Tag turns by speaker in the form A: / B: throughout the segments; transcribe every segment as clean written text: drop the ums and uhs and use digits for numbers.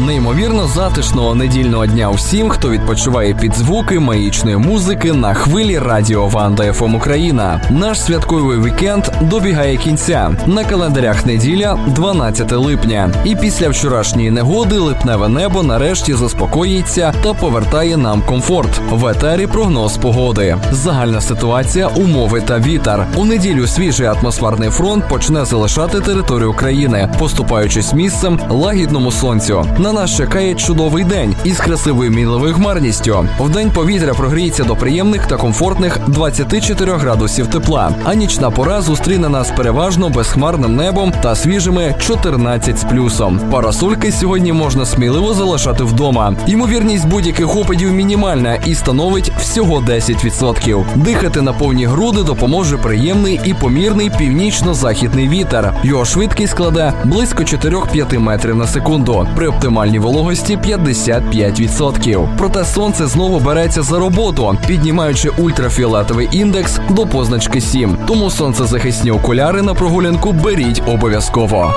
A: Неймовірно затишного недільного дня усім, хто відпочиває під звуки магічної музики на хвилі радіо Ванда ФМ Україна. Наш святковий вікенд добігає кінця. На календарях неділя 12 липня. І після вчорашньої негоди липневе небо нарешті заспокоїться та повертає нам комфорт. В етері прогноз погоди. Загальна ситуація, умови та вітер. У неділю свіжий атмосферний фронт почне залишати територію країни, поступаючись місцем лагідному сонцю. На нас чекає чудовий день із красивою мінливою хмарністю. Вдень повітря прогріється до приємних та комфортних 24 градусів тепла, а нічна пора зустріне нас переважно безхмарним небом та свіжими 14 з плюсом. Парасольки сьогодні можна сміливо залишати вдома. Ймовірність будь-яких опадів мінімальна і становить всього 10%. Дихати на повні груди допоможе приємний і помірний північно-західний вітер. Його швидкість складе близько 4-5 метрів на секунду. При оптимальній вологості 55%. Проте сонце знову береться за роботу, піднімаючи ультрафіолетовий індекс до позначки 7. Тому сонцезахисні окуляри на прогулянку беріть обов'язково.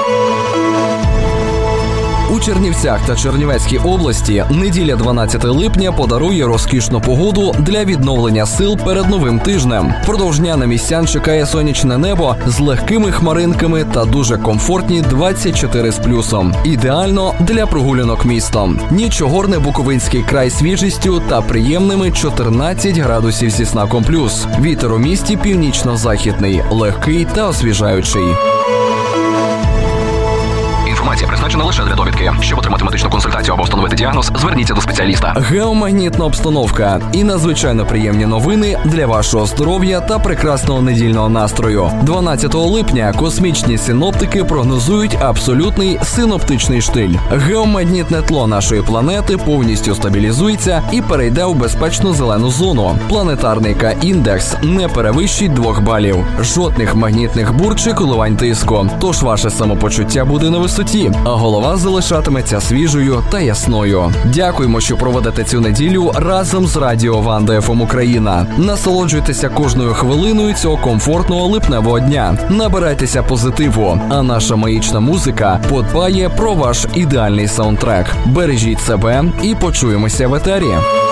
A: У Чернівцях та Чернівецькій області неділя 12 липня подарує розкішну погоду для відновлення сил перед новим тижнем. Впродовж дня на містян чекає сонячне небо з легкими хмаринками та дуже комфортні 24 з плюсом. Ідеально для прогулянок містом. Ніч огорне Буковинський край свіжістю та приємними 14 градусів зі знаком плюс. Вітер у місті північно-західний, легкий та освіжаючий.
B: Інформація призначена лише для довідки. Щоб отримати медичну консультацію або встановити діагноз, зверніться до спеціаліста.
A: Геомагнітна обстановка і надзвичайно приємні новини для вашого здоров'я та прекрасного недільного настрою. 12 липня космічні синоптики прогнозують абсолютний синоптичний штиль. Геомагнітне тло нашої планети повністю стабілізується і перейде у безпечну зелену зону. Планетарний К-індекс не перевищить 2 балів. Жодних магнітних бур чи коливань тиску. Тож ваше самопочуття буде на висоті, а голова залишатиметься свіжою та ясною. Дякуємо, що проведете цю неділю разом з радіо Ванда ФМ Україна. Насолоджуйтеся кожною хвилиною цього комфортного липневого дня. Набирайтеся позитиву, а наша магічна музика подбає про ваш ідеальний саундтрек. Бережіть себе і почуємося в етері.